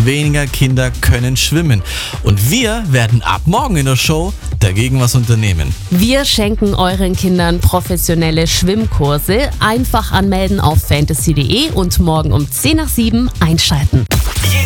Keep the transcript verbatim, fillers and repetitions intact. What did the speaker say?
weniger Kinder können schwimmen. Und wir werden ab morgen in der Show dagegen was unternehmen. Wir schenken euren Kindern professionelle Schwimmkurse. Einfach anmelden auf fantasy punkt de und morgen um zehn nach sieben einschalten.